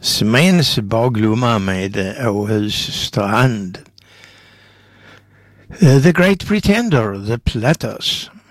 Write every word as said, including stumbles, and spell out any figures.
Smens baglumma med Åhus strand. The Great Pretender, The Platters.